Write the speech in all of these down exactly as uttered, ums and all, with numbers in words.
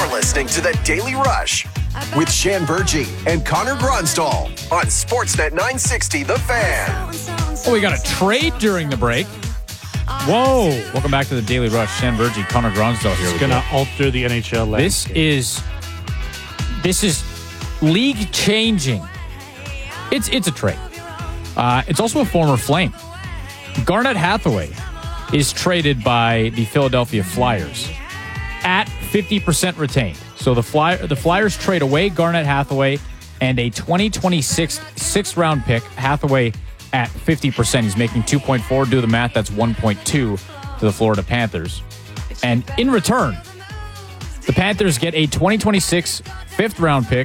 You're listening to The Daily Rush with Shan Burgee and Connor Gronsdal on Sportsnet nine sixty The Fan. Oh, we got a trade during the break. Whoa. Welcome back to The Daily Rush. Shan Burgee, Connor Gronsdal here. It's going to alter the N H L landscape. This is, this is league changing. It's, it's a trade. Uh, it's also a former Flame. Garnet Hathaway is traded by the Philadelphia Flyers at fifty percent retained. So the Fly, the Flyers trade away Garnet Hathaway and a twenty twenty-six sixth round pick. Hathaway at fifty percent. He's making two point four. Do the math. That's one point two to the Florida Panthers. And in return, the Panthers get a twenty twenty-six fifth round pick.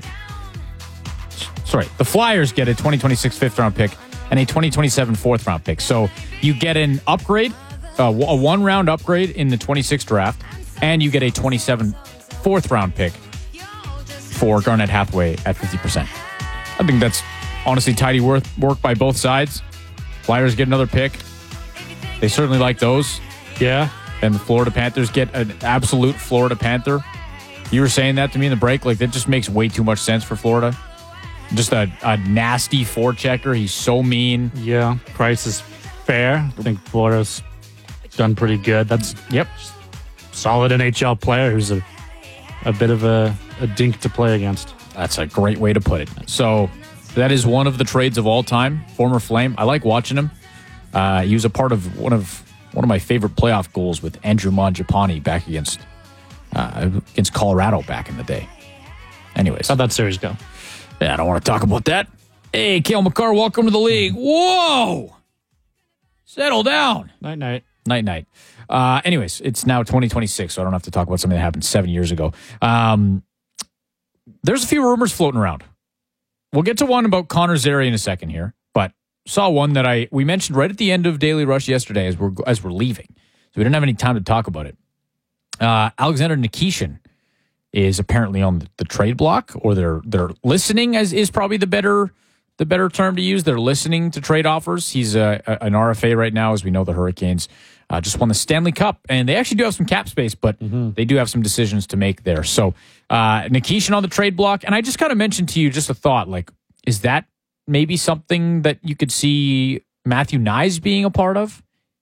Sorry, the Flyers get a twenty twenty-six fifth round pick and a twenty twenty-seven fourth round pick. So you get an upgrade, uh, a one round upgrade in the twenty-six draft, and you get a twenty-seven fourth round pick for Garnet Hathaway at fifty percent. I think that's honestly tidy work, work by both sides. Flyers get another pick. They certainly like those. Yeah. And the Florida Panthers get an absolute Florida Panther. You were saying that to me in the break. Like, that just makes way too much sense for Florida. Just a, a nasty forechecker. He's so mean. Yeah. Price is fair. I think Florida's done pretty good. That's, yep. Solid N H L player who's a, a bit of a, a dink to play against. That's a great way to put it. So that is one of the trades of all time. Former Flame. I like watching him. Uh, he was a part of one of one of my favorite playoff goals with Andrew Mangiapane back against uh, against Colorado back in the day. Anyways, how'd that series go? Yeah, I don't want to talk about that. Hey, Cale Makar, welcome to the league. Whoa! Settle down. Night, night. Night, night. Uh, anyways, it's now twenty twenty-six, so I don't have to talk about something that happened seven years ago. Um, there's a few rumors floating around. We'll get to one about Connor Zary in a second here, but saw one that I we mentioned right at the end of Daily Rush yesterday as we're as we're leaving, so we didn't have any time to talk about it. Uh, Alexander Nikishin is apparently on the, the trade block, or they're they're listening, as is probably the better the better term to use. They're listening to trade offers. He's a, a, an R F A right now, as we know. The Hurricanes uh, just won the Stanley Cup, and they actually do have some cap space, but mm-hmm. they do have some decisions to make there. So uh, Nikishin on the trade block, and I just kind of mentioned to you just a thought, like, is that maybe something that you could see Matthew Knies being a part of?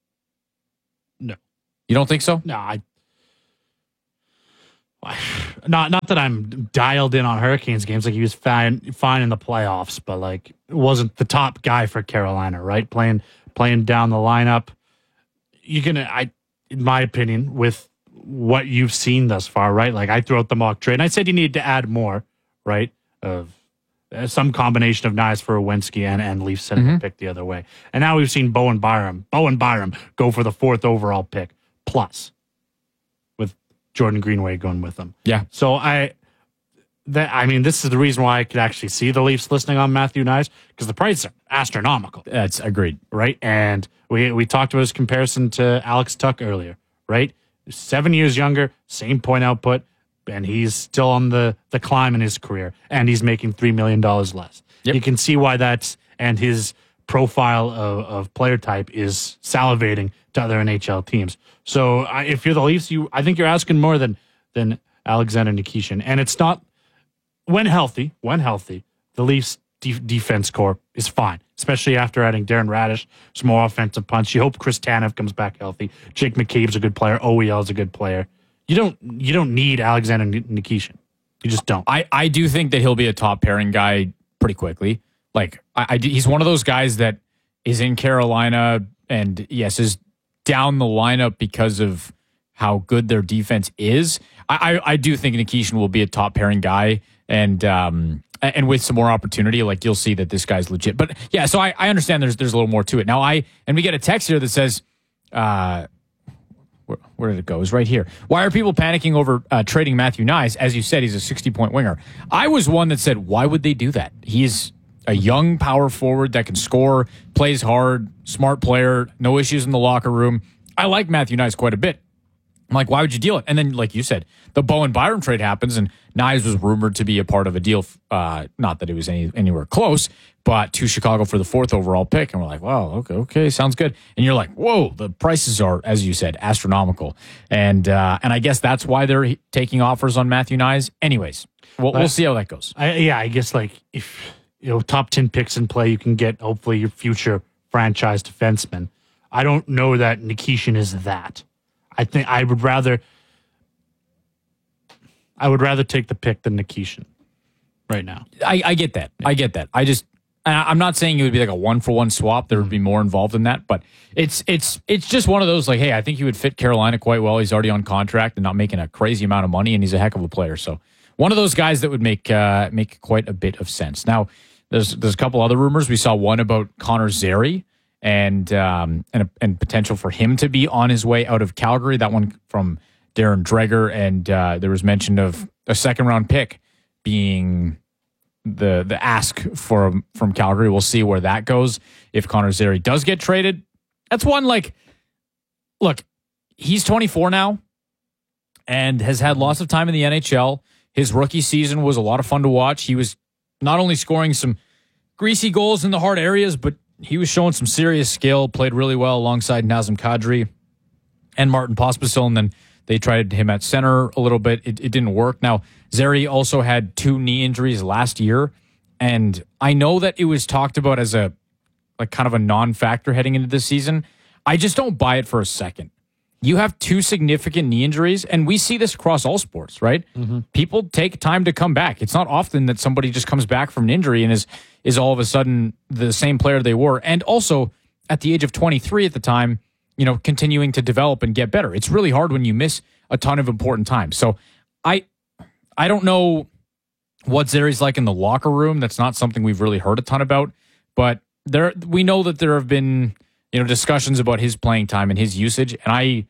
No. You don't think so? No, I... Not not that I'm dialed in on Hurricanes games. Like, he was fine fine in the playoffs, but like wasn't the top guy for Carolina, right? Playing playing down the lineup. You're gonna, I, in my opinion, with what you've seen thus far, right? Like, I threw out the mock trade, and I said you need to add more, right? Of uh, some combination of Knies for Werenski and and Leafs sending mm-hmm. a pick the other way. And now we've seen Bowen Byram, Bowen Byram go for the fourth overall pick plus, with Jordan Greenway going with them. Yeah. So I, that I mean, this is the reason why I could actually see the Leafs listening on Matthew Knies, because the prices are astronomical. That's agreed, right? And we we talked about his comparison to Alex Tuch earlier, right? Seven years younger, same point output, and he's still on the the climb in his career, and he's making three million dollars less. Yep. You can see why that's, and his profile of, of player type is salivating to other N H L teams. So I, if you're the Leafs, you I think you're asking more than than Alexander Nikishin, and it's not when healthy. When healthy, the Leafs de- defense core is fine, especially after adding Darren Radish, some more offensive punch. You hope Chris Tanev comes back healthy. Jake McCabe's a good player. O E L is a good player. You don't you don't need Alexander Nikishin. You just don't. I, I do think that he'll be a top pairing guy pretty quickly. Like I, I he's one of those guys that is in Carolina and yes is down the lineup because of how good their defense is. I I, I do think Nikishin will be a top pairing guy, and um and with some more opportunity, like you'll see that this guy's legit. But yeah, so I, I understand there's there's a little more to it. Now I and we get a text here that says, uh, where, where did it go? It's right here. Why are people panicking over uh, trading Matthew Knies? As you said, he's a sixty point winger. I was one that said, why would they do that? He's a young power forward that can score, plays hard, smart player, no issues in the locker room. I like Matthew Knies quite a bit. I'm like, why would you deal it? And then, like you said, the Bowen Byram trade happens, and Knies was rumored to be a part of a deal. Uh, not that it was any anywhere close, but to Chicago for the fourth overall pick. And we're like, wow, okay, okay, sounds good. And you're like, whoa, the prices are, as you said, astronomical. And uh, and I guess that's why they're taking offers on Matthew Knies. Anyways, we'll, we'll see how that goes. I, yeah, I guess like if you know top ten picks in play, you can get hopefully your future franchise defenseman. I don't know that Nikishin is that. I think I would rather I would rather take the pick than Nikishin right now. I, I get that. Yeah. I get that. I just I'm not saying it would be like a one for one swap. There would be more involved in that, but it's it's it's just one of those like, hey, I think he would fit Carolina quite well. He's already on contract and not making a crazy amount of money, and he's a heck of a player. So one of those guys that would make uh, make quite a bit of sense. Now there's there's a couple other rumors. We saw one about Connor Zary. And um, and and potential for him to be on his way out of Calgary. That one from Darren Dreger, and uh, there was mention of a second round pick being the the ask for from Calgary. We'll see where that goes if Connor Zary does get traded. That's one like, look, he's twenty-four now and has had lots of time in the N H L. His rookie season was a lot of fun to watch. He was not only scoring some greasy goals in the hard areas, but he was showing some serious skill, played really well alongside Nazem Kadri and Martin Pospisil, and then they tried him at center a little bit. It, it didn't work. Now, Zary also had two knee injuries last year, and I know that it was talked about as a like kind of a non-factor heading into this season. I just don't buy it for a second. You have two significant knee injuries, and we see this across all sports, right? Mm-hmm. People take time to come back. It's not often that somebody just comes back from an injury and is is all of a sudden the same player they were. And also, at the age of twenty-three at the time, you know, continuing to develop and get better. It's really hard when you miss a ton of important times. So I I don't know what Zary's like in the locker room. That's not something we've really heard a ton about. But there we know that there have been, you know, discussions about his playing time and his usage. And I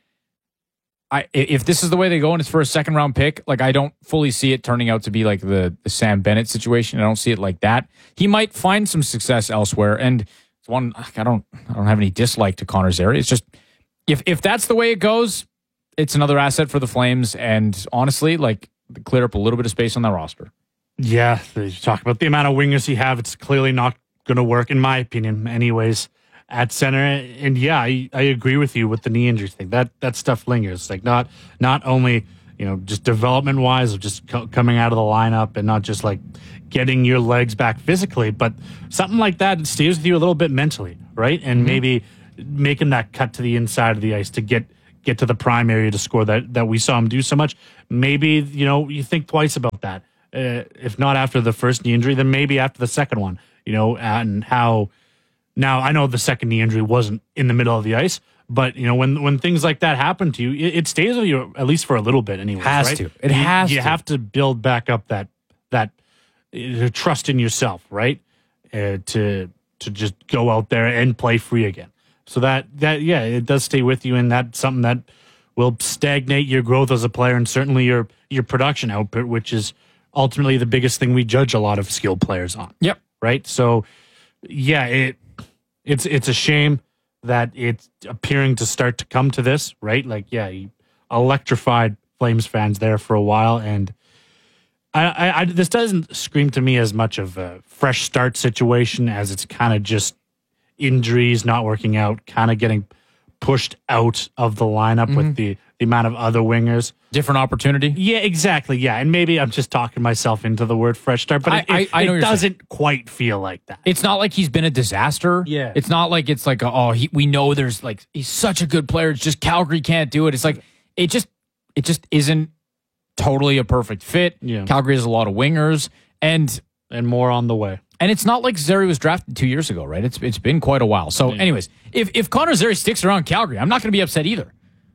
I, if this is the way they go and it's for a second round pick, like I don't fully see it turning out to be like the, the Sam Bennett situation. I don't see it like that. He might find some success elsewhere, and it's one I don't I don't have any dislike to Connor Zary. It's just if if that's the way it goes, it's another asset for the Flames, and honestly, like clear up a little bit of space on that roster. Yeah, you talk about the amount of wingers you have. It's clearly not going to work, in my opinion, anyways. At center, and yeah, I, I agree with you with the knee injuries thing. That that stuff lingers. Like not not only you know just development wise of just co- coming out of the lineup and not just like getting your legs back physically, but something like that stays with you a little bit mentally, right? And mm-hmm. maybe making that cut to the inside of the ice to get get to the prime area to score that that we saw him do so much. Maybe you know you think twice about that. Uh, if not after the first knee injury, then maybe after the second one. You know, and how. Now, I know the second knee injury wasn't in the middle of the ice, but you know when when things like that happen to you, it, it stays with you at least for a little bit. Anyway, has right? to. It has. You, you to. have to build back up that that uh, trust in yourself, right? Uh, to to just go out there and play free again. So that that yeah, it does stay with you, and that's something that will stagnate your growth as a player, and certainly your your production output, which is ultimately the biggest thing we judge a lot of skilled players on. Yep. Right. So yeah, it. It's it's a shame that it's appearing to start to come to this, right? Like, yeah, he electrified Flames fans there for a while, and I, I, I this doesn't scream to me as much of a fresh start situation as it's kind of just injuries not working out, kind of getting pushed out of the lineup mm-hmm. with the, the amount of other wingers. Different opportunity? Yeah, exactly. Yeah, and maybe I'm just talking myself into the word fresh start, but I, it, I, it, I know it doesn't saying. quite feel like that. It's not like he's been a disaster. Yeah. It's not like it's like, a, oh, he, we know there's like, he's such a good player. It's just Calgary can't do it. It's like, it just, it just isn't totally a perfect fit. Yeah. Calgary has a lot of wingers and, and more on the way. And it's not like Zary was drafted two years ago, right? It's it's been quite a while. So, yeah. anyways, if if Connor Zary sticks around Calgary, I'm not going to be upset either.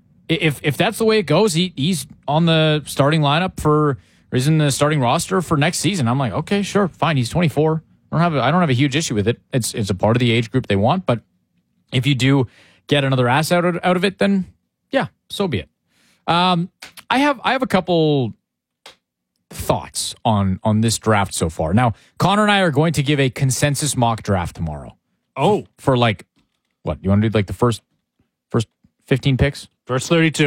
If if that's the way it goes, he he's on the starting lineup for, or he's in the starting roster for next season. I'm like, okay, sure, fine. He's twenty-four. I don't have a, I don't have a huge issue with it. It's it's a part of the age group they want. But if you do get another ass out of, out of it, then yeah, so be it. Um, I have I have a couple thoughts on on this draft so far. Now, Connor and I are going to give a consensus mock draft tomorrow. Oh, for like what? You want to do like the first first fifteen picks? First thirty-two.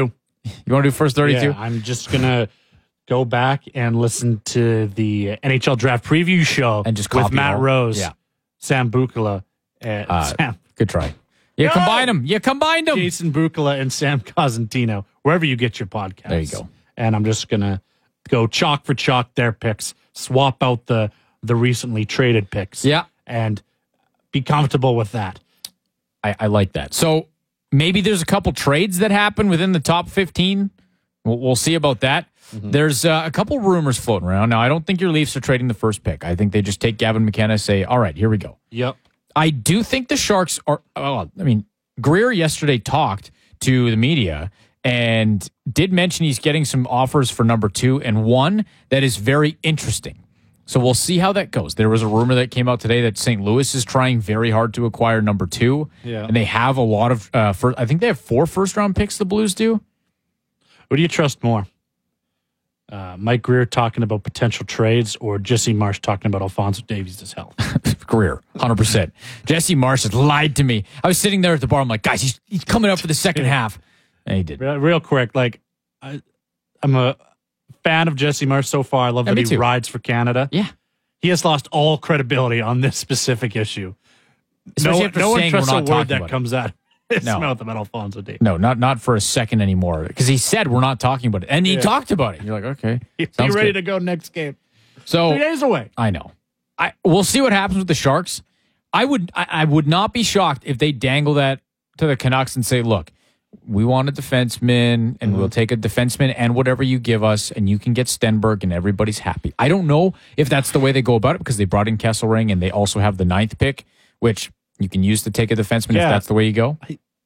You want to do first thirty-two? Yeah, I'm just going to go back and listen to the N H L Draft Preview Show and just with copy Matt all. Rose, Yeah. Sam Bukala, and Uh, Sam. Good try. You No! combine them. You combined them. Jason Bukala and Sam Cosentino, wherever you get your podcasts. There you go. And I'm just going to go chalk for chalk their picks, swap out the the recently traded picks. Yeah. And be comfortable with that. I, I like that. So maybe there's a couple trades that happen within the top fifteen. We'll, we'll see about that. Mm-hmm. There's uh, a couple rumors floating around. Now, I don't think your Leafs are trading the first pick. I think they just take Gavin McKenna and say, all right, here we go. Yep. I do think the Sharks are, oh, I mean, Greer yesterday talked to the media and did mention he's getting some offers for number two and one that is very interesting. So we'll see how that goes. There was a rumor that came out today that Saint Louis is trying very hard to acquire number two. Yeah. And they have a lot of, uh, first, I think they have four first round picks, the Blues do. Who do you trust more? Uh, Mike Greer talking about potential trades or Jesse Marsh talking about Alphonso Davies' health? Greer, one hundred percent. Jesse Marsh has lied to me. I was sitting there at the bar. I'm like, guys, he's, he's coming up for the second half. And he did. Real, real quick, like, I, I'm a fan of Jesse Marsh so far. I love Yeah, that me he too. rides for Canada. Yeah. He has lost all credibility on this specific issue. Especially no after no one saying trusts we're a not word talking that about it. comes out of his No. mouth about Alphonso Davies. No, not not for a second anymore. Because he said we're not talking about it. And he Yeah. talked about it. You're like, okay. Be sounds ready good. to go next game. So Three days away. I know. I we'll see what happens with the Sharks. I would I, I would not be shocked if they dangle that to the Canucks and say, look, we want a defenseman and Mm-hmm. we'll take a defenseman and whatever you give us and you can get Stenberg and everybody's happy. I don't know if that's the way they go about it because they brought in Kesselring and they also have the ninth pick, which you can use to take a defenseman Yeah. if that's the way you go.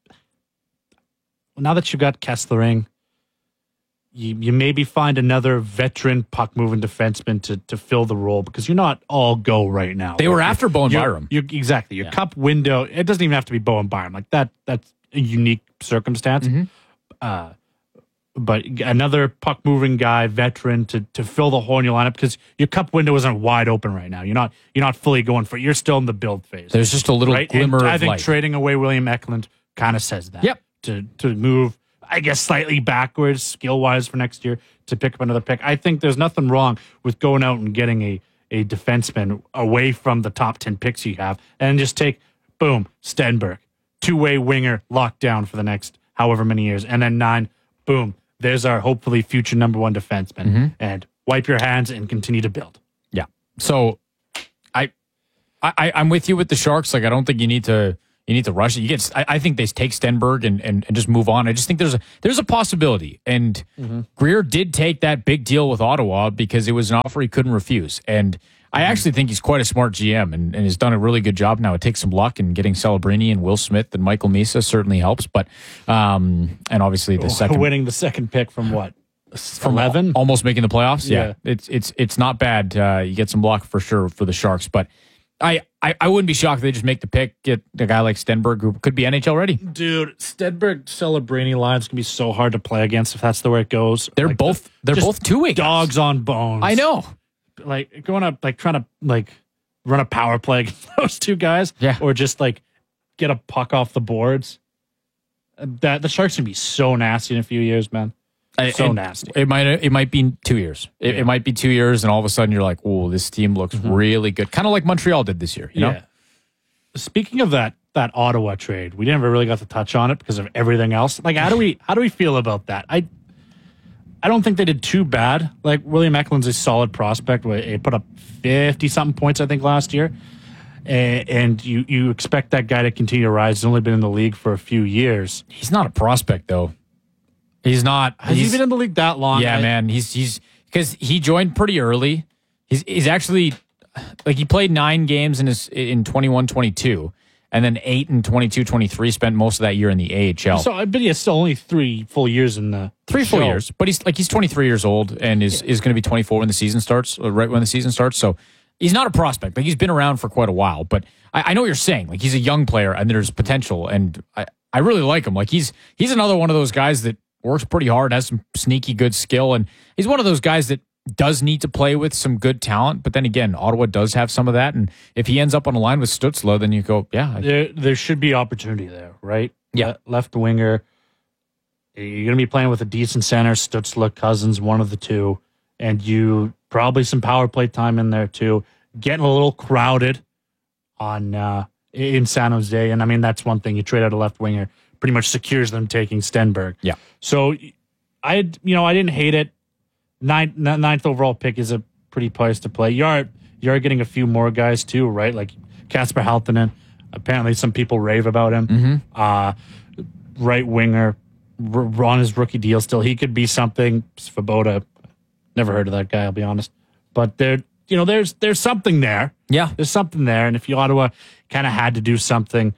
Now that you got Kesslering, you you maybe find another veteran puck moving defenseman to to fill the role because you're not all go right now. They were after Bowen You're- Byram. you're- exactly. Your Yeah. cup window. It doesn't even have to be Bowen Byram. Like that. That's a unique circumstance. Mm-hmm. Uh, but another puck moving guy, veteran to to fill the hole in your lineup because your cup window isn't wide open right now. You're not you're not fully going for it. You're still in the build phase. There's just a little right? glimmer And of I think light. trading away William Eklund kind of says that. Yep. To to move, I guess, slightly backwards skill wise for next year to pick up another pick. I think there's nothing wrong with going out and getting a a defenseman away from the top ten picks you have and just take boom Stenberg, two way winger locked down for the next however many years, and then nine boom. There's our hopefully future number one defenseman, Mm-hmm. and wipe your hands and continue to build. Yeah. So I, I I'm with you with the Sharks. Like I don't think you need to you need to rush it. You get I, I think they take Stenberg and, and and just move on. I just think there's a there's a possibility. And Mm-hmm. Greer did take that big deal with Ottawa because it was an offer he couldn't refuse. And I Mm-hmm. actually think he's quite a smart G M and, and has done a really good job now. It takes some luck and getting Celebrini and Will Smith and Michael Misa certainly helps. But um and obviously the second Winning the second pick from what? from eleven? almost making the playoffs. Yeah, Yeah. it's it's it's not bad. Uh, you get some luck for sure for the Sharks, but I, I I wouldn't be shocked if they just make the pick, get a guy like Stenberg who could be N H L ready. Dude, Stenberg Celebrini lines can be so hard to play against if that's the way it goes. They're Like, both they're just both two way dogs on bones. I know. Like going up, like trying to like run a power play against those two guys. Yeah. Or just like get a puck off the boards. Uh, That the Sharks can be so nasty in a few years, man. So And nasty. It might it might be two years. It, Yeah. it might be two years, and all of a sudden you're like, "Oh, this team looks really good." Kind of like Montreal did this year. You know, Speaking of that that Ottawa trade, we never really got to touch on it because of everything else. Like, how do we how do we feel about that? I I don't think they did too bad. Like William Eklund's a solid prospect. He put up fifty something points, I think, last year. And, and you you expect that guy to continue to rise. He's only been in the league for a few years. he's not a prospect though. He's not. Has he's, he been in the league that long? Yeah, I- man. He's he's because he joined pretty early. He's he's actually like he played nine games in his in twenty-one twenty-two and then eight in twenty-two twenty-three. Spent most of that year in the A H L. So I bet he has still only three full years in the Three full show. years, but he's like he's twenty-three years old and is is going to be twenty-four when the season starts. uh, Right when the season starts, so he's not a prospect. Like he's been around for quite a while. But I, I know what you're saying. Like he's a young player and there's potential, and I I really like him. Like he's he's another one of those guys that works pretty hard, has some sneaky good skill, and he's one of those guys that does need to play with some good talent. But then again, Ottawa does have some of that, and if he ends up on a line with Stützle, then you go, yeah, I- There there should be opportunity there, right? Yeah. Le- left winger. You're going to be playing with a decent center, Stützle, Cousins, one of the two, and you probably some power play time in there too. Getting a little crowded on uh, in San Jose, and I mean that's one thing. You trade out a left winger, pretty much secures them taking Stenberg. Yeah. So I, you know, I didn't hate it. Ninth, ninth overall pick is a pretty place to play. You are you are getting a few more guys too, right? Like Kasper Halttunen. Apparently, some people rave about him. Mm-hmm. Uh, right winger, r- on his rookie deal still. He could be something. Svoboda, never heard of that guy, I'll be honest. But there, you know, there's there's something there. Yeah. There's something there. And if you Ottawa kind of had to do something,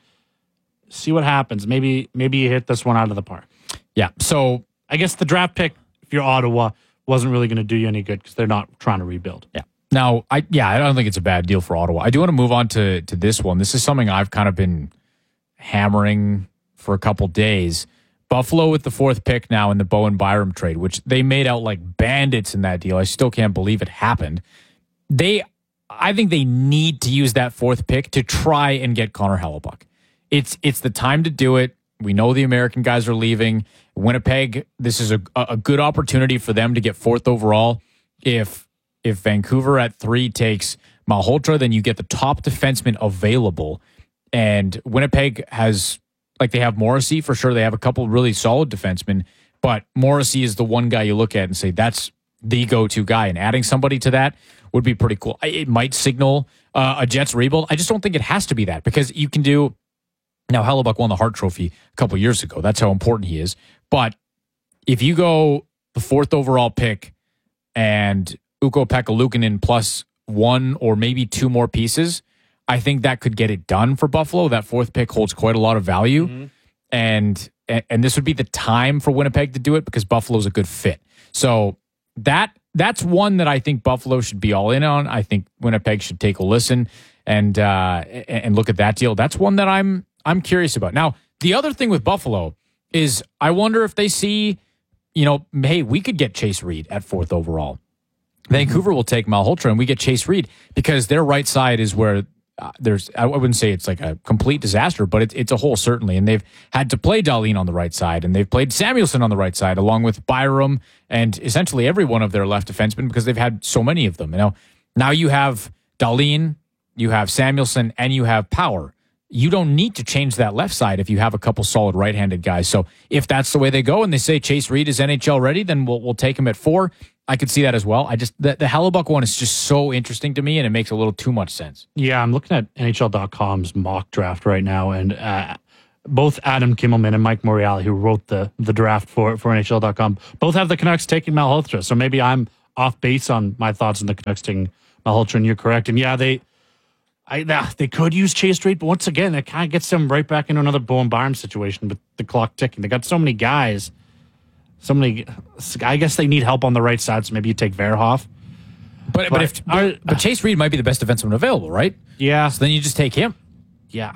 see what happens. Maybe maybe you hit this one out of the park. Yeah. So I guess the draft pick, if you're Ottawa, wasn't really going to do you any good because they're not trying to rebuild. Yeah. Now, I yeah, I don't think it's a bad deal for Ottawa. I do want to move on to to this one. This is something I've kind of been hammering for a couple days. Buffalo with the fourth pick now in the Bowen Byram trade, which they made out like bandits in that deal. I still can't believe it happened. They, I think they need to use that fourth pick to try and get Connor Hellebuyck. It's it's the time to do it. We know the American guys are leaving. Winnipeg, this is a a good opportunity for them to get fourth overall. If if Vancouver at three takes Malhotra, then you get the top defenseman available. And Winnipeg has, like they have Morrissey for sure. They have a couple really solid defensemen, but Morrissey is the one guy you look at and say that's the go-to guy. And adding somebody to that would be pretty cool. It might signal uh, a Jets rebuild. I just don't think it has to be that because you can do. Now, Hellebuyck won the Hart Trophy a couple years ago. That's how important he is. But if you go the fourth overall pick and Ukko-Pekka Luukkonen plus one or maybe two more pieces, I think that could get it done for Buffalo. That fourth pick holds quite a lot of value. Mm-hmm. And and this would be the time for Winnipeg to do it because Buffalo's a good fit. So that that's one that I think Buffalo should be all in on. I think Winnipeg should take a listen and uh, and look at that deal. That's one that I'm I'm curious about. Now, the other thing with Buffalo is I wonder if they see, you know, hey, we could get Chase Reed at fourth overall. Vancouver will take Malhotra and we get Chase Reed because their right side is where uh, there's, I wouldn't say it's like a complete disaster, but it's, it's a hole certainly. And they've had to play Dahlin on the right side and they've played Samuelsson on the right side along with Byram and essentially every one of their left defensemen because they've had so many of them. You know, now you have Dahlin, you have Samuelsson, and you have Power. You don't need to change that left side if you have a couple solid right-handed guys. So if that's the way they go and they say Chase Reed is N H L ready, then we'll we'll take him at four. I could see that as well. I just the, the Hellebuyck one is just so interesting to me, and it makes a little too much sense. Yeah, I'm looking at N H L dot com's mock draft right now, and uh, both Adam Kimmelman and Mike Morreale, who wrote the the draft for for N H L dot com, both have the Canucks taking Malhotra. So maybe I'm off base on my thoughts on the Canucks taking Malhotra, and you're correct. And yeah, they. I, they could use Chase Reed, but once again, it kind of gets them right back into another Bowen Byram situation with the clock ticking. They got so many guys. So many. I guess they need help on the right side, so maybe you take Verhoff. But but, but if but, but Chase Reed might be the best defenseman available, right? Yeah. So then you just take him. Yeah.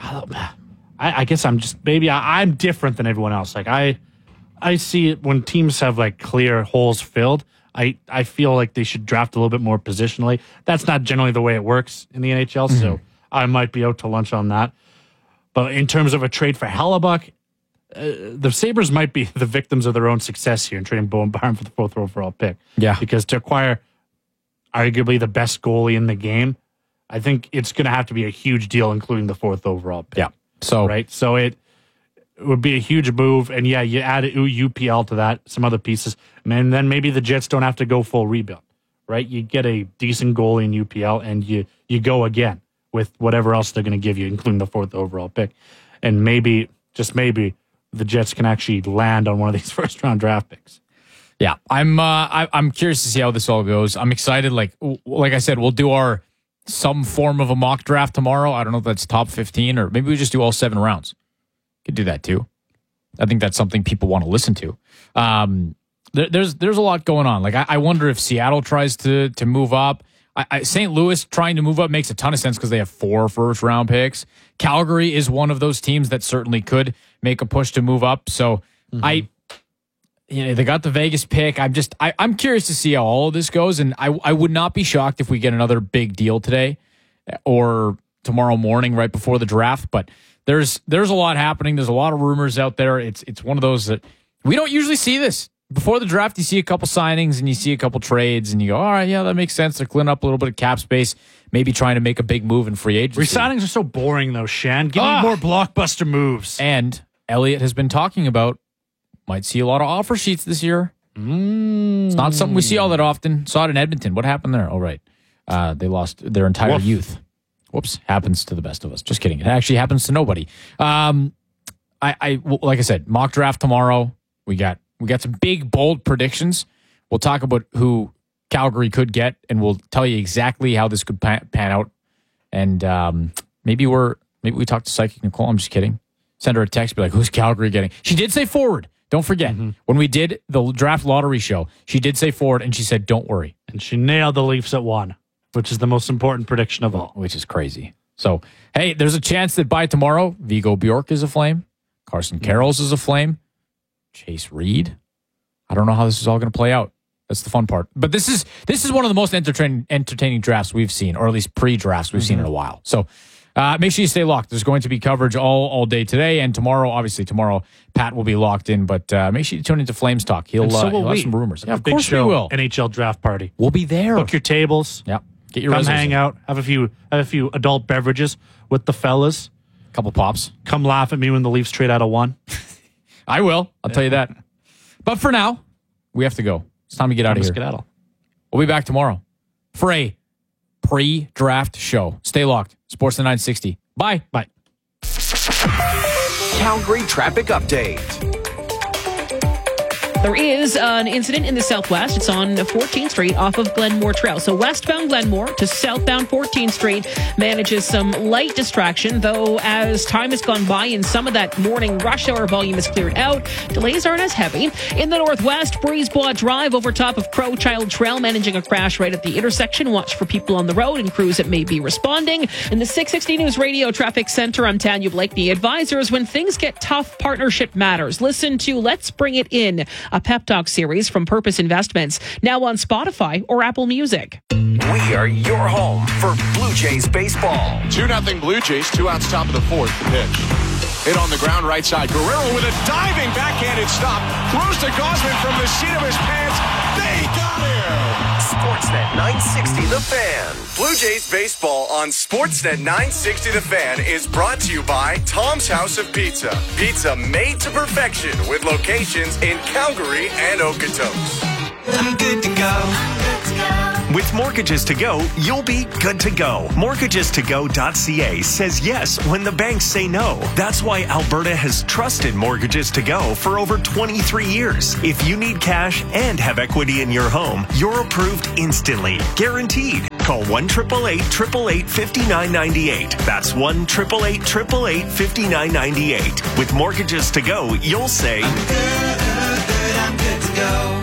I, I guess I'm just maybe I, I'm different than everyone else. Like I, I see it when teams have like clear holes filled. I, I feel like they should draft a little bit more positionally. That's not generally the way it works in the N H L, mm-hmm. so I might be out to lunch on that. But in terms of a trade for Hellebuyck, uh, the Sabres might be the victims of their own success here in trading Bowen Byram for the fourth overall pick. Yeah. Because to acquire arguably the best goalie in the game, I think it's going to have to be a huge deal, including the fourth overall pick. Yeah. So, right? So it... It would be a huge move, and yeah, you add U P L to that, some other pieces, and then maybe the Jets don't have to go full rebuild, right? You get a decent goalie in U P L, and you you go again with whatever else they're going to give you, including the fourth overall pick, and maybe, just maybe, the Jets can actually land on one of these first round draft picks. Yeah, I'm uh, I, I'm curious to see how this all goes. I'm excited. Like like I said, we'll do our some form of a mock draft tomorrow. I don't know if that's top fifteen or maybe we just do all seven rounds. Could do that too. I think that's something people want to listen to. Um, there, there's there's a lot going on. Like I, I wonder if Seattle tries to to move up. I, I, Saint Louis trying to move up makes a ton of sense because they have four first round picks. Calgary is one of those teams that certainly could make a push to move up. So mm-hmm. I, you know, they got the Vegas pick. I'm just I, I'm curious to see how all of this goes, and I I would not be shocked if we get another big deal today or tomorrow morning right before the draft, but. There's there's a lot happening. There's a lot of rumors out there. It's it's one of those that We don't usually see this. Before the draft, you see a couple signings and you see a couple trades and you go, all right, yeah, that makes sense. They're cleaning up a little bit of cap space, maybe trying to make a big move in free agency. Resignings are so boring, though, Shan. Give Ah. me more blockbuster moves. And Elliott has been talking about might see a lot of offer sheets this year. Mm. It's not something we see all that often. Saw it in Edmonton. What happened there? Oh, right. Uh, they lost their entire Woof. youth. Whoops. Happens to the best of us. Just kidding. It actually happens to nobody. Um, I, I like I said, mock draft tomorrow. We got we got some big, bold predictions. We'll talk about who Calgary could get, and we'll tell you exactly how this could pan, pan out. And um, maybe we're maybe we talk to Psychic Nicole. I'm just kidding. Send her a text, be like, who's Calgary getting? She did say forward. Don't forget, mm-hmm. when we did the draft lottery show, she did say forward, and she said, don't worry. And she nailed the Leafs at one, which is the most important prediction of all. Which is crazy. So, hey, there's a chance that by tomorrow, Vigo Bjork is a flame. Carson mm-hmm. Carrolls is a flame. Chase Reed. I don't know how this is all going to play out. That's the fun part. But this is this is one of the most entertaining entertaining drafts we've seen, or at least pre-drafts we've mm-hmm. seen in a while. So uh, make sure you stay locked. There's going to be coverage all, all day today and tomorrow. Obviously, tomorrow, Pat will be locked in. But uh, make sure you tune into Flames Talk. He'll, so uh, he'll have some rumors. Yeah, of course we will. N H L draft party. We'll be there. Book your tables. Yep. Get your Come reserves hang in. out. Have a few have a few adult beverages with the fellas. Couple pops. Come laugh at me when the Leafs trade out of one. I will. I'll tell you that. But for now, we have to go. It's time to get out of here. Skedaddle. We'll be back tomorrow for a pre-draft show. Stay locked. Sportsnet nine sixty. Bye. Bye. Calgary traffic update. There is an incident in the southwest. It's on fourteenth Street off of Glenmore Trail. So westbound Glenmore to southbound fourteenth Street manages some light distraction, though as time has gone by and some of that morning rush hour volume is cleared out, delays aren't as heavy. In the northwest, Breezebois Drive over top of Crowchild Trail managing a crash right at the intersection. Watch for people on the road and crews that may be responding. In the six sixty News Radio Traffic Center, I'm Tanya Blakeney. Advisors, when things get tough, partnership matters. Listen to Let's Bring It In, a pep talk series from Purpose Investments, now on Spotify or Apple Music. We are your home for Blue Jays baseball. two nothing Blue Jays, two outs top of the fourth. The pitch. Hit on the ground right side. Guerrero with a diving backhanded stop. Throws to Gausman from the seat of his pants. They got him! Sportsnet nine sixty The Fan. Blue Jays baseball on Sportsnet nine sixty The Fan is brought to you by Tom's House of Pizza. Pizza made to perfection with locations in Calgary and Okotoks. I'm good to go. With Mortgages to Go, you'll be good to go. mortgages to go dot c a says yes when the banks say no. That's why Alberta has trusted Mortgages to Go for over twenty-three years. If you need cash and have equity in your home, you're approved instantly. Guaranteed. Call one eight eight eight, eight eight eight, five nine nine eight. That's one eight eight eight, eight eight eight, five nine nine eight. With Mortgages to Go, you'll say, I'm good, good, I'm good to go.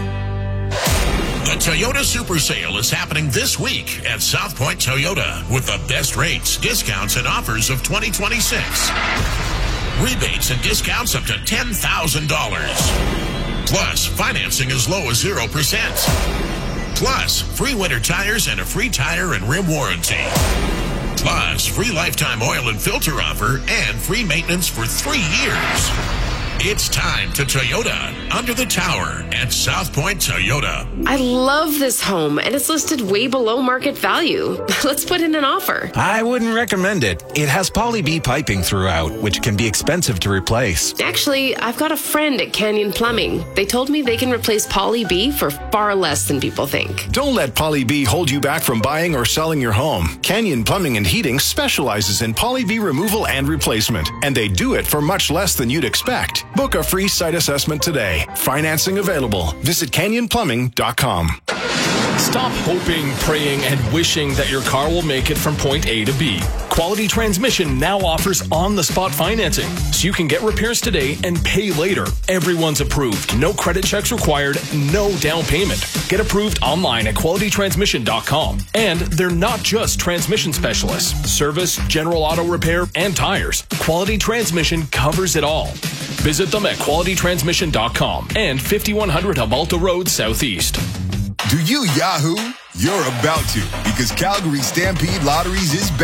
The Toyota Super Sale is happening this week at South Point Toyota with the best rates, discounts, and offers of twenty twenty-six. Rebates and discounts up to ten thousand dollars. Plus, financing as low as zero percent. Plus, free winter tires and a free tire and rim warranty. Plus, free lifetime oil and filter offer and free maintenance for three years. It's time to Toyota under the tower at South Point Toyota. I love this home, and it's listed way below market value. Let's put in an offer. I wouldn't recommend it. It has Poly B piping throughout, which can be expensive to replace. Actually, I've got a friend at Canyon Plumbing. They told me they can replace Poly B for far less than people think. Don't let Poly B hold you back from buying or selling your home. Canyon Plumbing and Heating specializes in Poly B removal and replacement, and they do it for much less than you'd expect. Book a free site assessment today. Financing available. Visit canyon plumbing dot com. Stop hoping, praying, and wishing that your car will make it from point A to B. Quality Transmission now offers on-the-spot financing, so you can get repairs today and pay later. Everyone's approved. No credit checks required, no down payment. Get approved online at quality transmission dot com. And they're not just transmission specialists. Service, general auto repair, and tires. Quality Transmission covers it all. Visit them at quality transmission dot com and fifty-one hundred Hamalta Road Southeast. Do you Yahoo? You're about to, because Calgary Stampede Lotteries is back.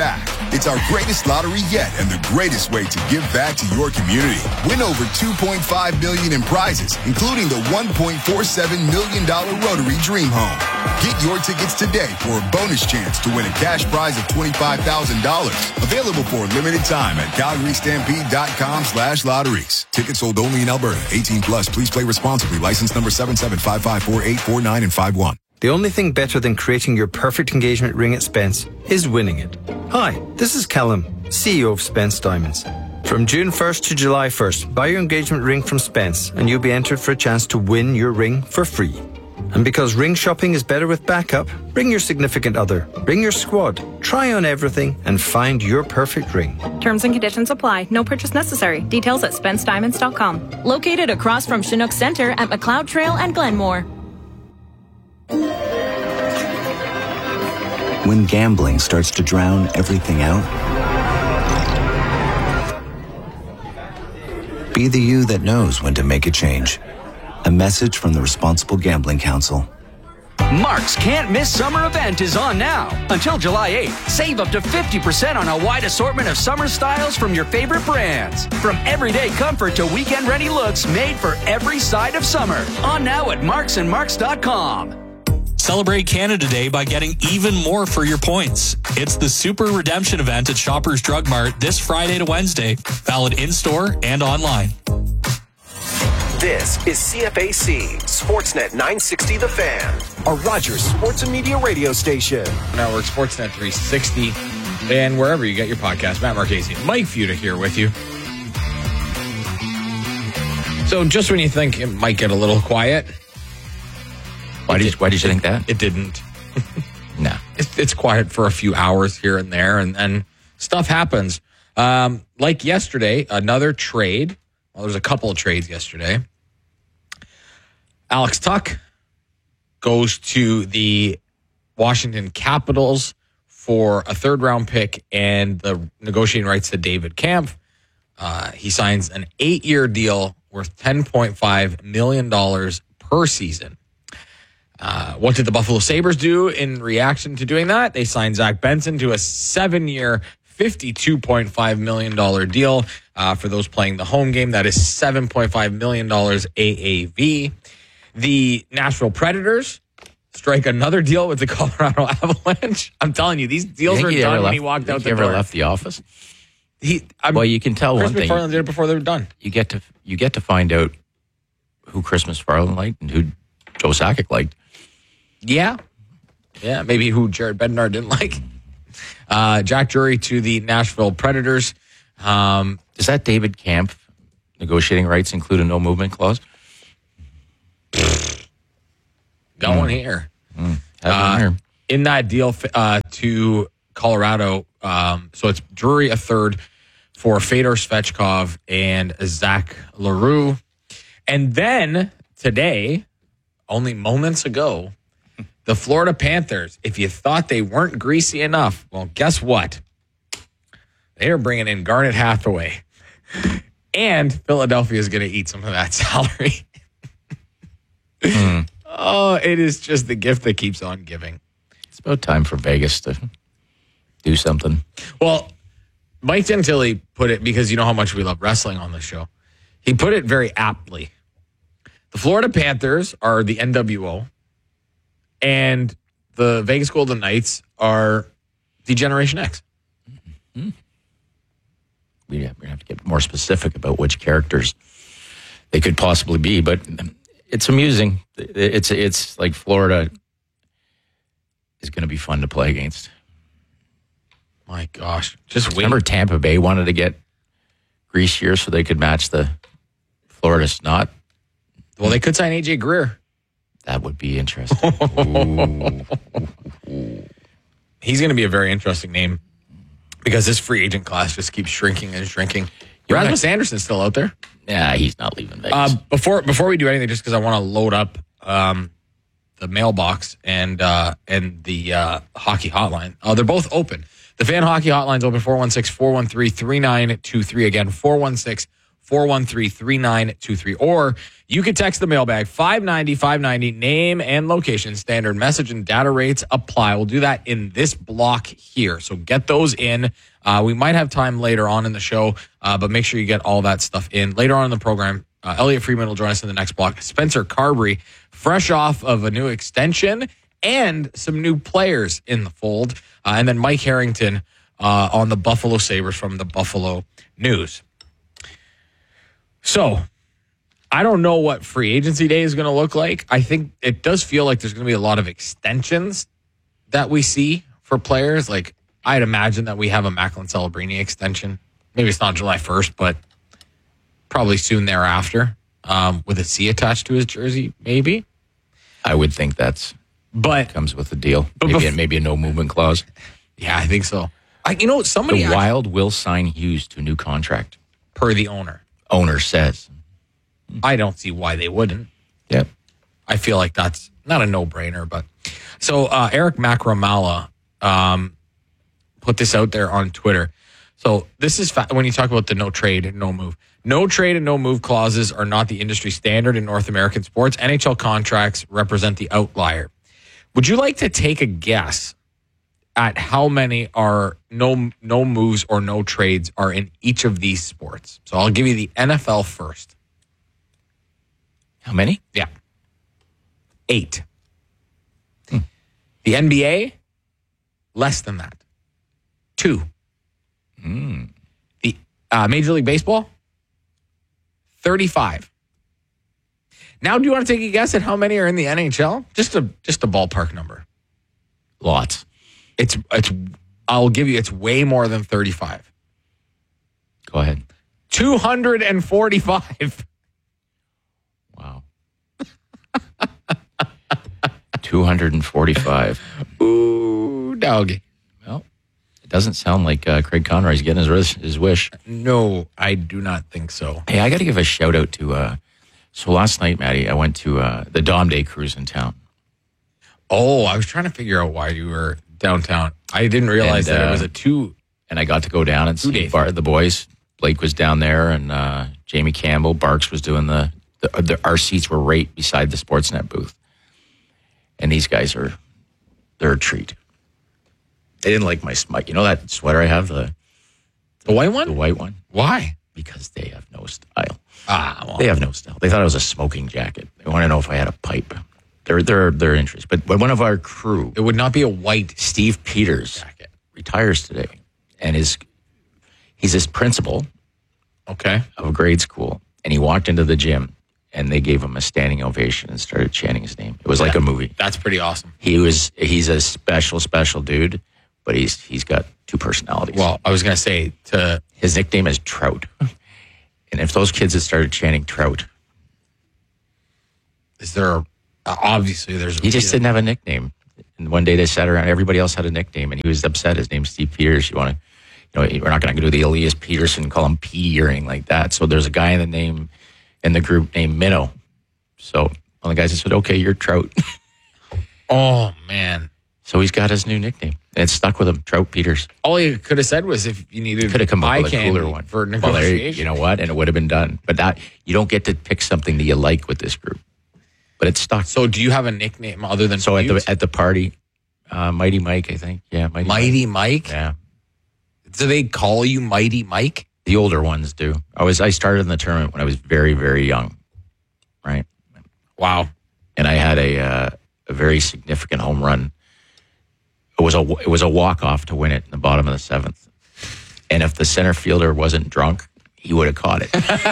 It's our greatest lottery yet and the greatest way to give back to your community. Win over two point five million dollars in prizes, including the one point four seven million dollars Rotary Dream Home. Get your tickets today for a bonus chance to win a cash prize of twenty-five thousand dollars. Available for a limited time at calgary stampede dot com slash lotteries. Tickets sold only in Alberta. eighteen plus. Please play responsibly. License number seven seven five five four eight four nine and five one. The only thing better than creating your perfect engagement ring at Spence is winning it. Hi, this is Callum, C E O of Spence Diamonds. From June first to July first, buy your engagement ring from Spence and you'll be entered for a chance to win your ring for free. And because ring shopping is better with backup, bring your significant other, bring your squad, try on everything and find your perfect ring. Terms and conditions apply. No purchase necessary. Details at spence diamonds dot com. Located across from Chinook Center at McLeod Trail and Glenmore. When gambling starts to drown everything out, be the you that knows when to make a change. A message from the Responsible Gambling Council. Mark's Can't Miss Summer event is on now. Until July eighth, save up to fifty percent on a wide assortment of summer styles from your favorite brands. From everyday comfort to weekend-ready looks made for every side of summer. On now at marks and marks dot com. Celebrate Canada Day by getting even more for your points. It's the Super Redemption event at Shoppers Drug Mart this Friday to Wednesday. Valid in-store and online. This is C F A C, Sportsnet nine sixty The Fan, a Rogers Sports and Media radio station. Network Sportsnet three sixty, and wherever you get your podcast. Matt Marchese and Mike Futa here with you. So just when you think it might get a little quiet. Why did, why did you think that? It didn't. No. It's, it's quiet for a few hours here and there, and, and stuff happens. Um, like yesterday, another trade. Well, there's a couple of trades yesterday. Alex Tuch goes to the Washington Capitals for a third-round pick and the negotiating rights to David Kampf. Uh, he signs an eight-year deal worth ten point five million dollars per season. Uh, what did the Buffalo Sabres do in reaction to doing that? They signed Zach Benson to a seven-year, fifty-two point five million dollars deal. Uh, for those playing the home game, that is seven point five million dollars A A V. The Nashville Predators strike another deal with the Colorado Avalanche. I'm telling you, these deals were done when he walked out the door. You ever left the office? He, I'm, well, you can tell Chris one thing. Chris McFarland did it before they were done. You get to you get to find out who Chris McFarland liked and who Joe Sakic liked. Yeah. Yeah, maybe who Jared Bednar didn't like. Uh, Jack Drury to the Nashville Predators. Um, Does that David Kampf negotiating rights include a no movement clause? Going mm. here. Mm. Uh, here. In that deal uh, to Colorado, um, so it's Drury a third for Fedor Svechkov and Zach LaRue. And then today, only moments ago, the Florida Panthers, if you thought they weren't greasy enough, well, guess what? They are bringing in Garnet Hathaway. And Philadelphia is going to eat some of that salary. mm. Oh, it is just the gift that keeps on giving. It's about time for Vegas to do something. Well, Mike Gentili put it, because you know how much we love wrestling on this show. He put it very aptly. The Florida Panthers are the N W O. And the Vegas Golden Knights are the Generation X. Mm-hmm. We have to get more specific about which characters they could possibly be, but it's amusing. It's it's like Florida is going to be fun to play against. My gosh, just wait. Remember Tampa Bay wanted to get greasier so they could match the Florida snot? Well, they could sign A J Greer. That would be interesting. Ooh. He's going to be a very interesting name because this free agent class just keeps shrinking and shrinking. Rasmus Anderson's still out there. Yeah, he's not leaving Vegas. Uh, before before we do anything, just because I want to load up um, the mailbox and uh, and the uh, hockey hotline. Uh, they're both open. The fan hockey hotline's open, four one six, four one three, three nine two three. Again, four one six, four one three, three nine two three. Or you could text the mailbag five ninety, five ninety, name and location. Standard message and data rates apply. We'll do that in this block here. So get those in. Uh, we might have time later on in the show, uh, but make sure you get all that stuff in. Later on in the program, uh, Elliot Friedman will join us in the next block. Spencer Carberry, fresh off of a new extension and some new players in the fold. Uh, and then Mike Harrington uh, on the Buffalo Sabres from the Buffalo News. So, I don't know what free agency day is going to look like. I think it does feel like there's going to be a lot of extensions that we see for players. Like, I'd imagine that we have a Macklin Celebrini extension. Maybe it's not July first, but probably soon thereafter um, with a C attached to his jersey, maybe. I would think that's but comes with the deal. But maybe, bef- maybe a no movement clause. Yeah, I think so. I, you know, somebody... The actually, Wild will sign Hughes to a new contract. Per the owner. Owner says. I don't see why they wouldn't. Yep. I feel like that's not a no-brainer. But so uh, Eric Macramala um, put this out there on Twitter. So this is fa- when you talk about the no trade and no move. No trade and no move clauses are not the industry standard in North American sports. N H L contracts represent the outlier. Would you like to take a guess at how many are no no moves or no trades are in each of these sports? So I'll give you the N F L first. How many? Yeah. Eight. Hmm. The N B A, less than that. Two. Mm. The uh, Major League Baseball, thirty-five. Now, do you want to take a guess at how many are in the N H L? Just a just a ballpark number. Lots. It's it's. I'll give you. It's way more than thirty-five. Go ahead. Two hundred and forty-five. Wow. Two hundred and forty-five. Ooh, doggy. Well, it doesn't sound like uh, Craig Conroy's getting his his wish. No, I do not think so. Hey, I got to give a shout out to. Uh, so last night, Maddie, I went to uh, the Dom Day cruise in town. Oh, I was trying to figure out why you were downtown. I didn't realize and, that uh, it was a two. And I got to go down and see Bar- the boys. Blake was down there, and uh, Jamie Campbell, Barks was doing the, the, the. Our seats were right beside the Sportsnet booth, and these guys are, they're a treat. They didn't like my smut. You know that sweater I have, the the white one, the white one. Why? Because they have no style. Ah, well. They have no style. They thought it was a smoking jacket. They want to know if I had a pipe. They're they're they're interested. But when one of our crew, it would not be a white Steve Peters jacket. Retires today, and is he's his principal, okay, of a grade school, and he walked into the gym, and they gave him a standing ovation and started chanting his name. It was yeah, like a movie. That's pretty awesome. He was he's a special special dude, but he's he's got two personalities. Well, I was gonna say to his nickname is Trout. And if those kids had started chanting Trout, is there a, obviously there's a he just reason. didn't have a nickname. And one day they sat around, everybody else had a nickname, and he was upset. His name's Steve Peters. You want to, you know, we're not going to do the Elias Peterson, call him P or anything like that. So there's a guy in the name in the group named Minnow. So one of the guys just said, "Okay, you're Trout." Oh man! So he's got his new nickname, and it stuck with him, Trout Peters. All he could have said was, if you needed, could have come up with a cooler one for negotiation. Well, there, you know what? And it would have been done. But that you don't get to pick something that you like with this group. But it's stuck. So, do you have a nickname other than so Butte? at the at the party? Uh, Mighty Mike, I think. Yeah, Mighty, Mighty Mike. Mike. Yeah. Do they call you Mighty Mike? The older ones do. I was I started in the tournament when I was very very young, right? Wow. And I had a uh, a very significant home run. It was a it was a walk off to win it in the bottom of the seventh, and if the center fielder wasn't drunk, he would have caught it.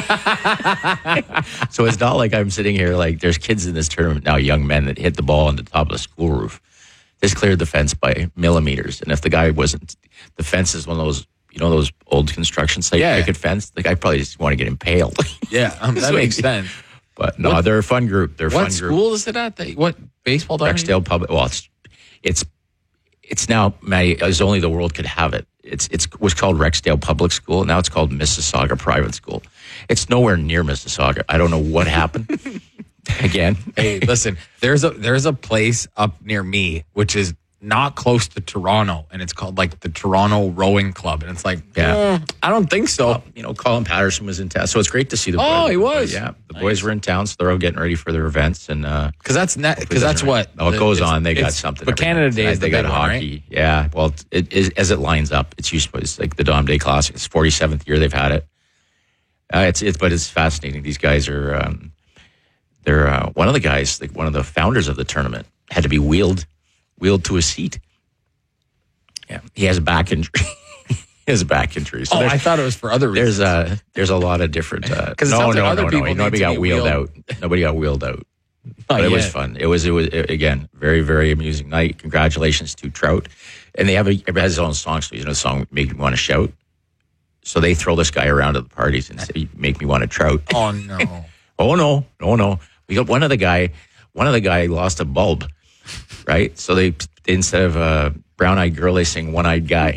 So it's not like I'm sitting here like there's kids in this tournament now, young men that hit the ball on the top of the school roof. This cleared the fence by millimeters, and if the guy wasn't, the fence is one of those, you know, those old construction site yeah. picket fence. The guy probably just want to get impaled. Yeah, um, that makes sense. But no, what, they're a fun group. They're a what fun group. What school is it at? The, what baseball? Rexdale Public. Well, it's it's it's now, Matty, as only the world could have it. It's it's was called Rexdale Public School. Now it's called Mississauga Private School. It's nowhere near Mississauga. I don't know what happened. Again, hey, listen, there's a there's a place up near me which is not close to Toronto, and it's called like the Toronto Rowing Club, and it's like, Yeah. eh, I don't think so. Well, you know, Colin Patterson was in town, so it's great to see the boys. Oh, he was. Yeah, the boys were in town, so they're all getting ready for their events, and because that's because that's what oh, it goes it's- on. They got it's- something. But every Canada night. Day is they the got big one, hockey. right? Yeah, well, it, it, as it lines up, it's usually it's like the Dom Day Classic. It's forty-seventh year they've had it. Uh, it's it's but it's fascinating. These guys are um, they're uh, one of the guys, like one of the founders of the tournament, had to be wheeled wheeled to a seat. Yeah, he has a back injury. he has a back injury. So Oh, there's- I thought it was for other reasons. There's a there's a lot of different. Uh, 'Cause it no, sounds like no, other no, people no. need Nobody to got be wheeled wheeled. out. Nobody got wheeled out. Not But it was yet. fun. It was it was again very very amusing night. Congratulations to Trout, and they have a everybody has his own song. So you know, the song make me want to shout. So they throw this guy around at the parties and say, "Make me want to trout." Oh no! oh no! Oh no! We got one of the guy. One of the guy lost a bulb, right? So they instead of a brown-eyed girl, they sing "One-Eyed Guy."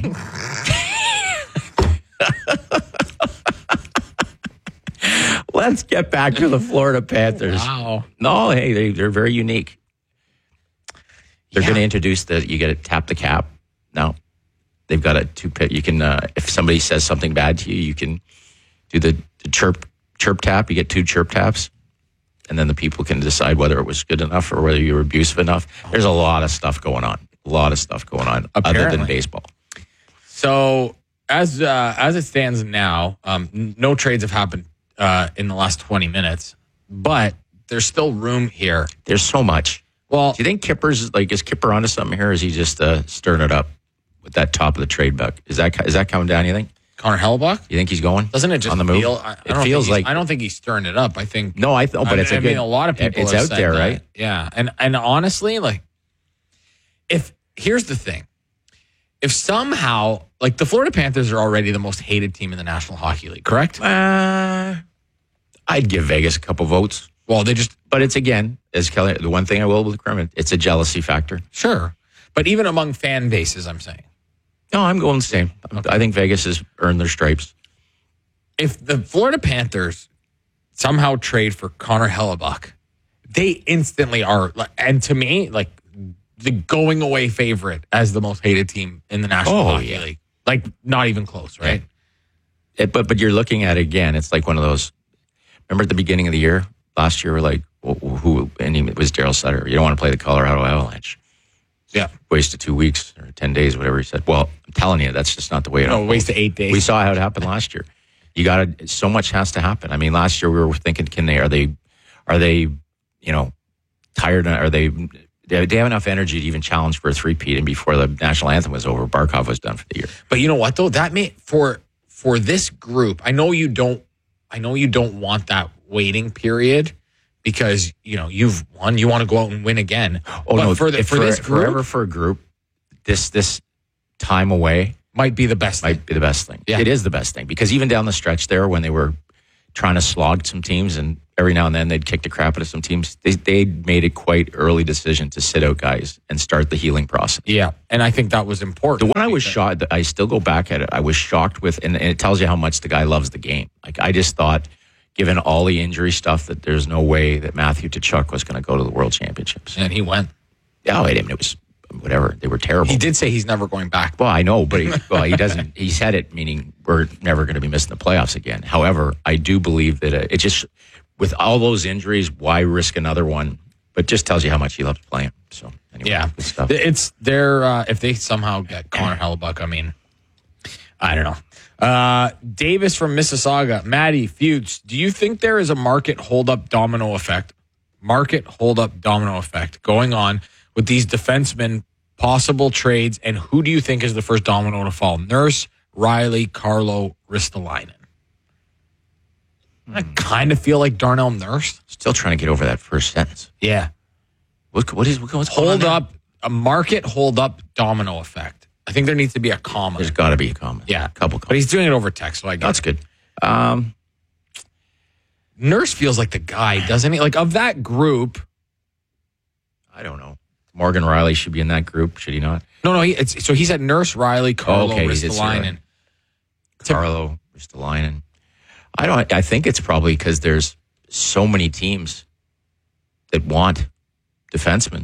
Let's get back to the Florida Panthers. Wow. No, hey, they, they're very unique. They're Yeah. going to introduce the, you got to tap the cap. Now, they've got a two pit. You can, uh, if somebody says something bad to you, you can do the, the chirp, chirp tap. You get two chirp taps. And then the people can decide whether it was good enough or whether you were abusive enough. There's a lot of stuff going on. A lot of stuff going on other Apparently. than baseball. So as uh, as it stands now, um, n- no trades have happened uh, in the last twenty minutes, but there's still room here. There's so much. Well, do you think Kipper's like is Kipper onto something here? Or is he just uh, stirring it up with that top of the trade buck? Is that is that coming down? You think Connor Hellebuck? You think he's going? Doesn't it just on the move? feel? I, I it don't feels think he's- like I don't think he's stirring it up. I think no, I th- oh, but I it's mean, a good. I mean, a lot of people. It's have out said there, that. right? Yeah, and and honestly, like, if here's the thing, if somehow like the Florida Panthers are already the most hated team in the National Hockey League, correct? Uh, I'd give Vegas a couple votes. Well, they just, but it's again, as Kelly, the one thing I will with Kermit, it's a jealousy factor. Sure, but even among fan bases, I'm saying. No, I'm going the same. Okay. I think Vegas has earned their stripes. If the Florida Panthers somehow trade for Connor Hellebuck, they instantly are, and to me, like the going away favorite as the most hated team in the National Oh, Hockey yeah. League. Like, not even close, right? Yeah. It, but but you're looking at it again. It's like one of those. Remember at the beginning of the year, last year, we're like, well, who? And he, it was Daryl Sutter. You don't want to play the Colorado Avalanche. Yeah, wasted two weeks or ten days, whatever he said. Well, I'm telling you, that's just not the way it. No, unfolds. wasted eight days. We saw how it happened last year. You got to. So much has to happen. I mean, last year we were thinking, can they? Are they? Are they? You know, tired? Are they? They have enough energy to even challenge for a three-peat. And before the national anthem was over, Barkov was done for the year. But you know what though? That may for for this group. I know you don't. I know you don't want that waiting period because you know you've won. You want to go out and win again. Oh but no! For the, if for for- this group, forever for a group, this this time away might be the best. Might thing. be the best thing. Yeah. It is the best thing because even down the stretch there, when they were trying to slog some teams, and every now and then they'd kick the crap out of some teams, they they made a quite early decision to sit out guys and start the healing process. Yeah, and I think that was important. The one I was shocked, I still go back at it. I was shocked with, and, and it tells you how much the guy loves the game. Like I just thought, given all the injury stuff, that there's no way that Matthew Tkachuk was going to go to the World Championships. And he went. Yeah, wait a minute. It was whatever. They were terrible. He did say he's never going back. Well, I know, but he, well, he doesn't. He said it, meaning we're never going to be missing the playoffs again. However, I do believe that uh, it just, with all those injuries, why risk another one? But just tells you how much he loves playing. So anyway, Yeah, good stuff. it's their uh, if they somehow get Connor Hellebuck, I mean, I don't know. Uh, Davis from Mississauga, Maddie Fuchs, do you think there is a market hold-up domino effect, market hold-up domino effect going on with these defensemen, possible trades, and who do you think is the first domino to fall? Nurse, Riley, Carlo, Ristolainen. I kind of feel like Darnell Nurse. Still trying to get over that first sentence. Yeah. What, what is what's going hold on there? up a market hold up domino effect? I think there needs to be a comma. There's got to be a comma. Yeah, a couple. But he's doing it over text, so I guess That's good. Um, Nurse feels like the guy, doesn't he? Like of that group. I don't know. Morgan Riley should be in that group, should he not? No, no. He, it's, so he's at Nurse, Riley, Carlo, Oh, okay, he did say Ristolainen. Carlo, Ristolainen. I don't. I think it's probably because there's so many teams that want defensemen.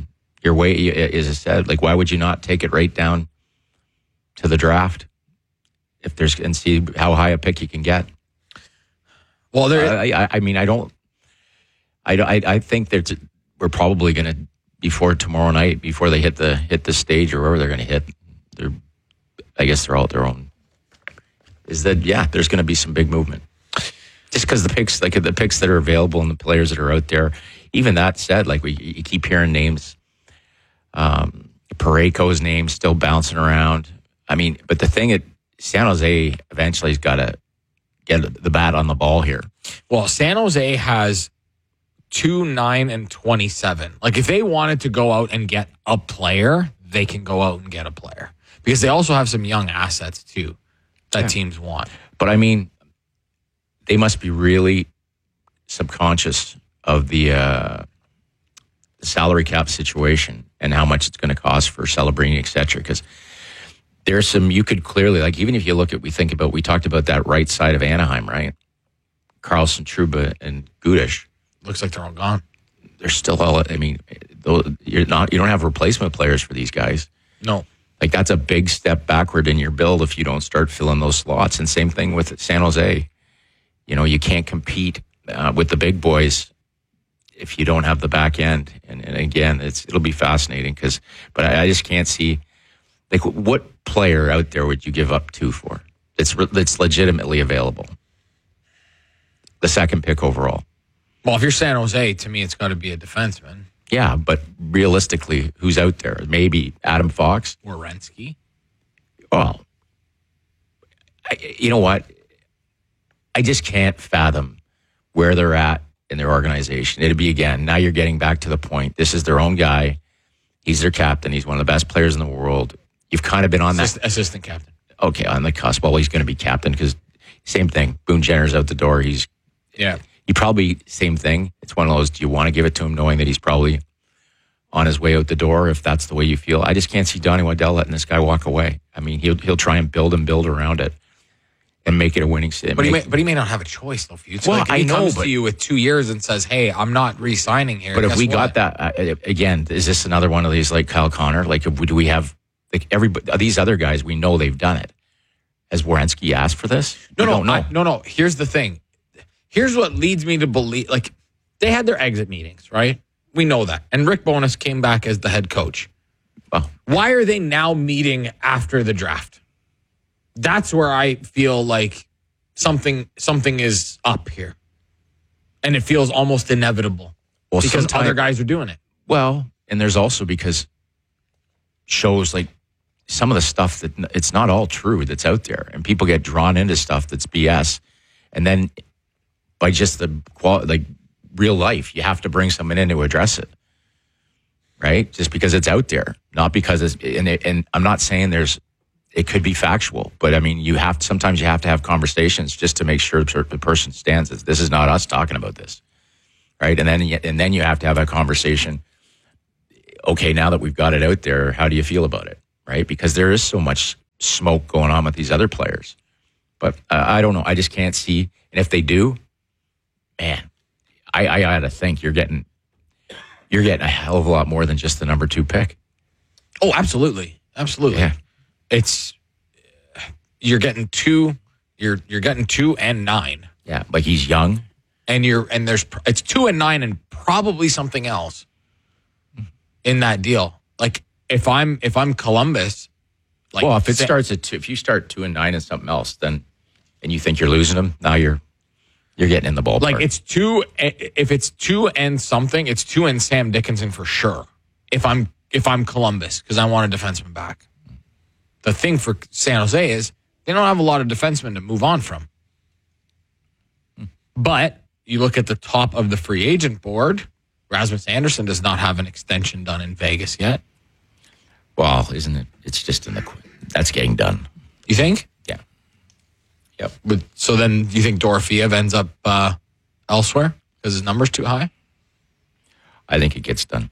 Your way, as I said, like, why would you not take it right down to the draft if there's and see how high a pick you can get? Well, there. I, I, I mean, I don't. I, I, I think that we're probably going to before tomorrow night, before they hit the hit the stage or wherever they're going to hit. They're, I guess they're all their own. Is that yeah? There's going to be some big movement. Just because the picks, like the picks that are available and the players that are out there. Even that said, like we you keep hearing names. Um, Parayko's name still bouncing around. I mean, but the thing at San Jose eventually has got to get the bat on the ball here. Well, San Jose has two, nine, and twenty-seven. Like, if they wanted to go out and get a player, they can go out and get a player because they also have some young assets too that yeah. teams want. But I mean, they must be really subconscious of the uh, salary cap situation and how much it's going to cost for Celebrini, et cetera. Because there's some, you could clearly, like, even if you look at, we think about, we talked about that right side of Anaheim, right? Carlson, Trouba, and Gudish. Looks like they're all gone. They're still all, I mean, you're not, you don't have replacement players for these guys. No. Like, that's a big step backward in your build if you don't start filling those slots. And same thing with San Jose. You know, you can't compete uh, with the big boys if you don't have the back end. And, and again, it's it'll be fascinating because, but I, I just can't see, like, what player out there would you give up two for? It's it's legitimately available. The second pick overall. Well, if you're San Jose, to me, it's got to be a defenseman. Yeah, but realistically, who's out there? Maybe Adam Fox? Werenski? Well, I, you know what? I just can't fathom where they're at in their organization. It'd be, again, now you're getting back to the point. This is their own guy. He's their captain. He's one of the best players in the world. You've kind of been on Assist, that. Assistant captain. Okay, on the cusp. Well, he's going to be captain because same thing. Boone Jenner's out the door. He's yeah. You probably, same thing. It's one of those, do you want to give it to him knowing that he's probably on his way out the door if that's the way you feel? I just can't see Donnie Waddell letting this guy walk away. I mean, he'll he'll try and build and build around it and make it a winning city. But, he may, but he may not have a choice, though, for you. Well, like, if I he know, comes but, to you with two years and says, hey, I'm not re-signing here. But if we what? got that, uh, again, is this another one of these like Kyle Connor? Like, if we, do we have, like, everybody, these other guys, we know they've done it. Has Werenski asked for this? No, we no, don't know. I, no, no. Here's the thing. Here's what leads me to believe, like, they had their exit meetings, right? We know that. And Rick Bowness came back as the head coach. Well, why are they now meeting after the draft? That's where I feel like something something is up here. And it feels almost inevitable. Well, because other guys are doing it. Well, and there's also because shows like some of the stuff that it's not all true that's out there. And people get drawn into stuff that's B S. And then by just the quality, like real life, you have to bring someone in to address it, right? Just because it's out there, not because it's, and, it, and I'm not saying there's, it could be factual, but I mean, you have to, sometimes you have to have conversations just to make sure the person stands. This is not us talking about this, right? And then, and then you have to have a conversation. Okay, now that we've got it out there, how do you feel about it, right? Because there is so much smoke going on with these other players. But uh, I don't know. I just can't see. And if they do, man, I, I gotta think you're getting you're getting a hell of a lot more than just the number two pick. Oh, absolutely, absolutely. Yeah. It's you're getting two, you're you're getting two and nine. Yeah, like he's young, and you're and there's it's two and nine and probably something else in that deal. Like if I'm if I'm Columbus, like well, if it th- starts at two, if you start two and nine and something else, then and you think you're losing them, now you're. You're getting in the ballpark. Like it's two, if it's two and something, it's two and Sam Dickinson for sure. If I'm if I'm Columbus, because I want a defenseman back. The thing for San Jose is they don't have a lot of defensemen to move on from. Hmm. But you look at the top of the free agent board, Rasmus Andersson does not have an extension done in Vegas yet. Well, isn't it? It's just in the that's getting done. You think? Yeah. Yep. But so then you think Dorofeev ends up uh, elsewhere because his number's too high? I think it gets done.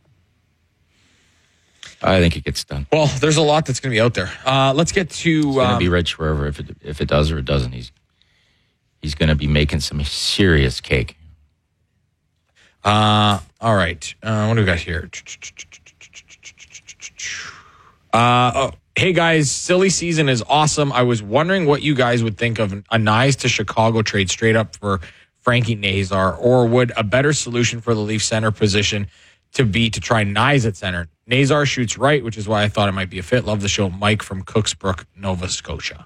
I think it gets done. Well, there's a lot that's going to be out there. Uh, let's get to. He's going to um, be rich wherever. If it if it does or it doesn't, he's he's going to be making some serious cake. Uh, all right. Uh, what do we got here? Uh, oh, hey guys, silly season is awesome. I was wondering what you guys would think of a Knies to Chicago trade straight up for Frankie Nazar, or would a better solution for the Leaf center position to be to try Knies at center? Nazar shoots right, which is why I thought it might be a fit. Love the show. Mike from Cooksbrook, Nova Scotia.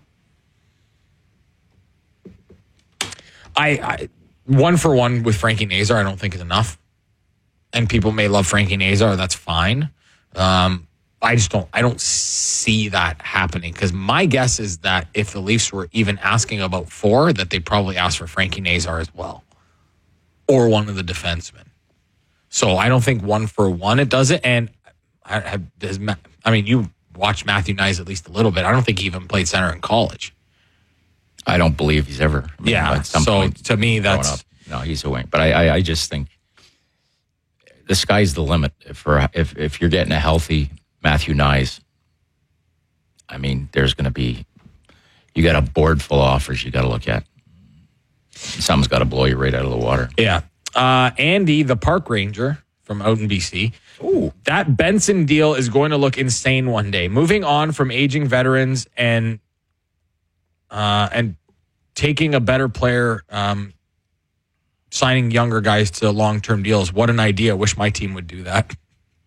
I, I one for one with Frankie Nazar, I don't think is enough. And people may love Frankie Nazar. That's fine. Um, I just don't. I don't see that happening, because my guess is that if the Leafs were even asking about four, that they probably asked for Frankie Nazar as well, or one of the defensemen. So I don't think one for one it does it. And I, I, does, I mean, you watched Matthew Knies at least a little bit. I don't think he even played center in college. I don't believe he's ever. I mean, yeah. At some so point to me, that's up. No, he's a wing. But I, I, I just think the sky's the limit for if if you're getting a healthy Matthew Knies. I mean, there's going to be, you got a board full of offers you got to look at. Something's got to blow you right out of the water. Yeah. Uh, Andy, the park ranger from out in B C. Ooh, that Benson deal is going to look insane one day. Moving on from aging veterans and uh, and taking a better player, um, signing younger guys to long-term deals. What an idea. Wish my team would do that.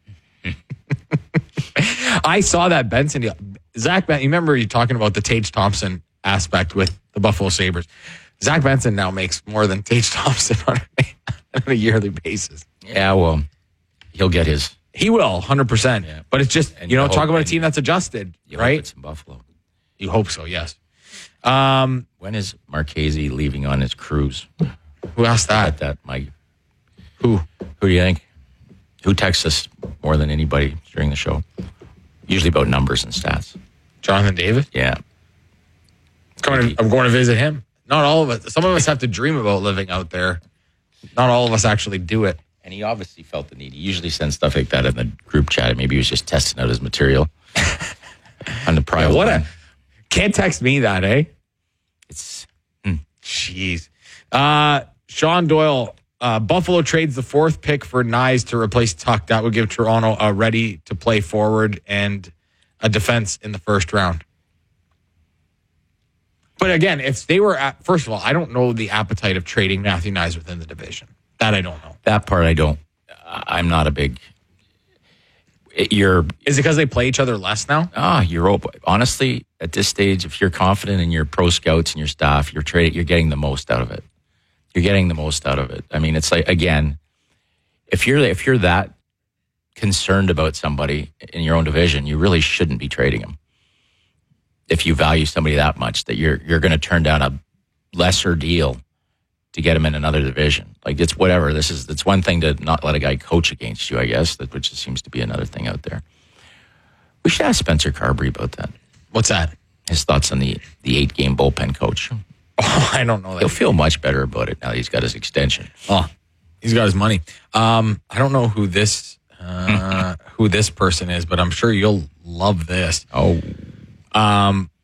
I saw that Benson deal. Zach Benson, you remember you talking about the Tage Thompson aspect with the Buffalo Sabres. Zach Benson now makes more than Tage Thompson on a, on a yearly basis. Yeah, well, he'll get his. He will, one hundred percent. Yeah. But it's just, and you know, you talk hope, about a team that's adjusted, right? It's in Buffalo. You hope so, yes. Um, when is Marchese leaving on his cruise? Who asked that? That, Mike. Who? Who do you think? Who texts us more than anybody during the show? Usually about numbers and stats. Jonathan David? Yeah. Going to, I'm going to visit him. Not all of us. Some of us have to dream about living out there. Not all of us actually do it. And he obviously felt the need. He usually sends stuff like that in the group chat. Maybe he was just testing out his material on the private. Yeah, what line. a can't text me that, eh? It's hmm. Jeez. Uh, Sean Doyle. Uh, Buffalo trades the fourth pick for Knies to replace Tuck. That would give Toronto a ready to play forward and a defense in the first round. But again, if they were at, first of all, I don't know the appetite of trading Matthew Knies within the division. That I don't know. That part I don't. I'm not a big. It, you're. Is it because they play each other less now? Ah, you're open. Honestly, at this stage, if you're confident in your pro scouts and your staff, you're trading. You're getting the most out of it. You're getting the most out of it. I mean, it's like, again, if you're if you're that concerned about somebody in your own division, you really shouldn't be trading them. If you value somebody that much, that you're you're going to turn down a lesser deal to get him in another division. Like, it's whatever. This is it's one thing to not let a guy coach against you, I guess, that which seems to be another thing out there. We should ask Spencer Carberry about that. What's that? His thoughts on the the eight game bullpen coach. Oh, I don't know that. He'll feel much better about it now that he's got his extension. Oh, he's got his money. Um, I don't know who this uh, who this person is, but I'm sure you'll love this. Oh, um,